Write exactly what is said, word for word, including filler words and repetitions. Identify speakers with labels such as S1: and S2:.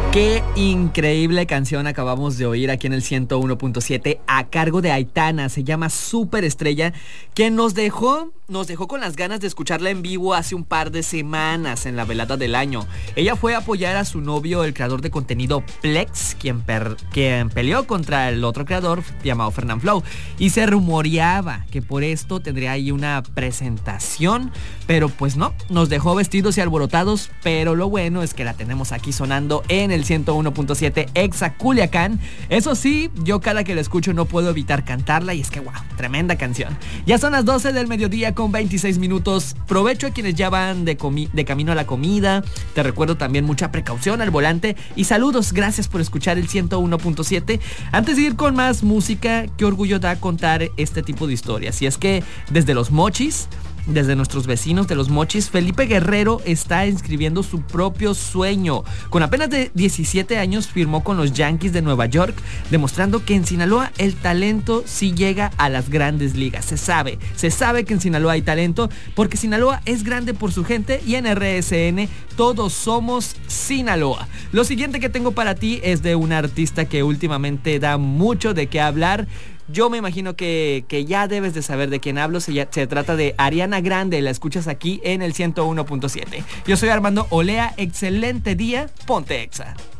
S1: Qué increíble canción acabamos de oír aquí en el ciento uno punto siete a cargo de Aitana. Se llama Superestrella, que nos dejó, nos dejó con las ganas de escucharla en vivo hace un par de semanas en la velada del año. Ella fue a apoyar a su novio, el creador de contenido Plex, quien, per, quien peleó contra el otro creador llamado Fernand Flow. Y se rumoreaba que por esto tendría ahí una presentación, pero pues no, nos dejó vestidos y alborotados. Pero lo bueno es que la tenemos aquí sonando en el ciento uno punto siete Exa Culiacán. Eso sí, yo cada que la escucho no puedo evitar cantarla y es que wow, tremenda canción. Ya son las doce del mediodía con veintiséis minutos. Provecho a quienes ya van de, comi- de camino a la comida. Te recuerdo también mucha precaución al volante y saludos, gracias por escuchar el ciento uno punto siete. Antes de ir con más música, qué orgullo da contar este tipo de historias. Y es que desde los Mochis, desde nuestros vecinos de los Mochis, Felipe Guerrero está inscribiendo su propio sueño. Con apenas de diecisiete años firmó con los Yankees de Nueva York, demostrando que en Sinaloa el talento sí llega a las grandes ligas. Se sabe, se sabe que en Sinaloa hay talento, porque Sinaloa es grande por su gente y en R S N todos somos Sinaloa. Lo siguiente que tengo para ti es de una artista que últimamente da mucho de qué hablar. Yo me imagino que, que ya debes de saber de quién hablo. Se, se trata de Ariana Grande. La escuchas aquí en el ciento uno punto siete. Yo soy Armando Olea. Excelente día. Ponte Exa.